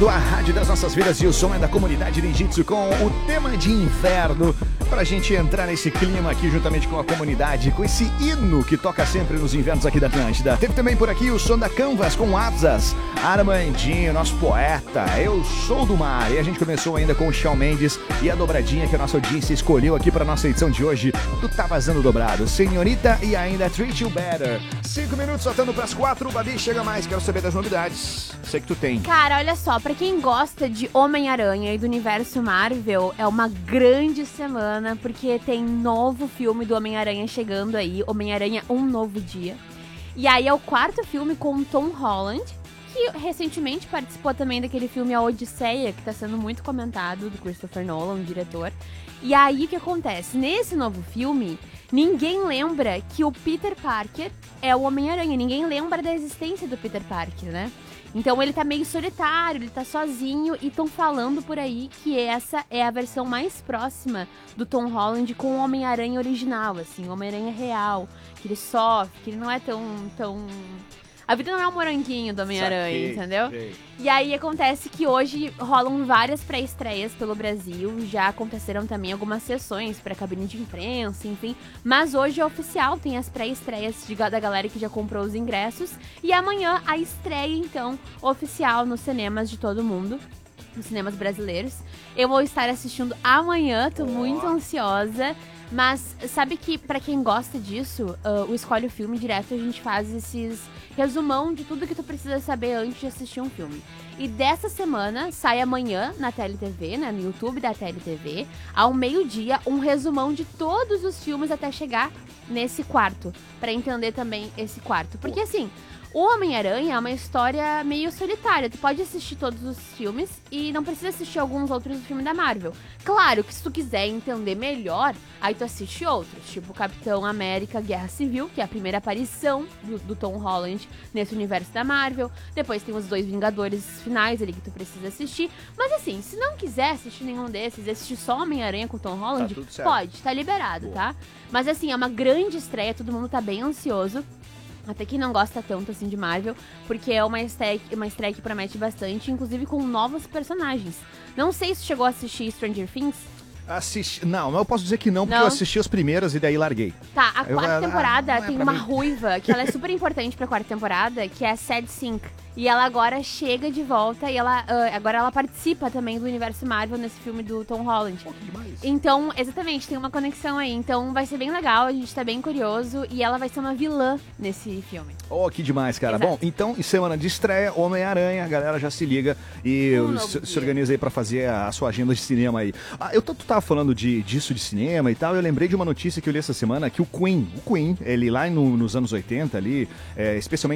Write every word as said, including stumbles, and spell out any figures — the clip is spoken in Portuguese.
A rádio das nossas vidas e o som é da comunidade Ninjitsu com o tema de inverno, pra gente entrar nesse clima aqui juntamente com a comunidade, com esse hino que toca sempre nos invernos aqui da Atlântida. Teve também por aqui o som da Canvas com Asas, Armandinho, nosso poeta, Eu Sou do Mar. E a gente começou ainda com o Shawn Mendes e a dobradinha que a nossa audiência escolheu aqui pra nossa edição de hoje do Tá Vazando Dobrado, Senhorita e ainda Treat You Better. Cinco minutos, soltando pras quatro, Babi, chega mais, quero saber das novidades. Sei que tu tem. Cara, olha só, pra quem gosta de Homem-Aranha e do universo Marvel, é uma grande semana, porque tem novo filme do Homem-Aranha chegando aí, Homem-Aranha Um Novo Dia. E aí é o quarto filme com o Tom Holland, que recentemente participou também daquele filme A Odisseia, que tá sendo muito comentado, do Christopher Nolan, o diretor. E aí o que acontece? Nesse novo filme, ninguém lembra que o Peter Parker é o Homem-Aranha, ninguém lembra da existência do Peter Parker, né? Então ele tá meio solitário, ele tá sozinho e estão falando por aí que essa é a versão mais próxima do Tom Holland com o Homem-Aranha original, assim, o Homem-Aranha real, que ele sofre, que ele não é tão... tão... A vida não é um moranguinho do Homem-Aranha, entendeu? Sei. E aí acontece que hoje rolam várias pré-estreias pelo Brasil, já aconteceram também algumas sessões pra cabine de imprensa, enfim. Mas hoje é oficial, tem as pré-estreias de, da galera que já comprou os ingressos. E amanhã a estreia, então, oficial nos cinemas de todo mundo, nos cinemas brasileiros. Eu vou estar assistindo amanhã, tô oh. muito ansiosa. Mas sabe que pra quem gosta disso, uh, o Escolhe o Filme direto, a gente faz esses resumão de tudo que tu precisa saber antes de assistir um filme. E dessa semana sai amanhã na T L T V, né, no YouTube da T L T V, ao meio-dia, um resumão de todos os filmes até chegar nesse quarto, pra entender também esse quarto. Porque assim, o Homem-Aranha é uma história meio solitária. Tu pode assistir todos os filmes e não precisa assistir alguns outros do filme da Marvel. Claro que se tu quiser entender melhor, aí tu assiste outros, tipo Capitão América Guerra Civil, que é a primeira aparição do, do Tom Holland nesse universo da Marvel. Depois tem os dois Vingadores finais ali que tu precisa assistir. Mas assim, se não quiser assistir nenhum desses, assistir só Homem-Aranha com o Tom Holland, tá pode, tá liberado, Boa. tá? Mas assim, é uma grande estreia, todo mundo tá bem ansioso. Até quem não gosta tanto assim de Marvel, porque é uma estreia, uma estreia que promete bastante, inclusive com novos personagens. Não sei se chegou a assistir Stranger Things. Assisti... Não, eu posso dizer que não, porque não. eu assisti as primeiras e daí larguei. Tá, a quarta eu... temporada ah, tem é uma mim. ruiva, que ela é super importante pra quarta temporada, que é a Sad Sink. E ela agora chega de volta e ela uh, agora ela participa também do universo Marvel nesse filme do Tom Holland. Oh, que demais. Então, exatamente, tem uma conexão aí. Então vai ser bem legal, a gente tá bem curioso. E ela vai ser uma vilã nesse filme. Oh, que demais, cara. Exato. Bom, então, em semana de estreia, Homem-Aranha, a galera já se liga e um se, se organiza aí pra fazer a sua agenda de cinema aí. Ah, eu tu tava falando de, disso de cinema e tal, eu lembrei de uma notícia que eu li essa semana, que o Queen, o Queen, ele lá no, nos anos oitenta ali, é, especialmente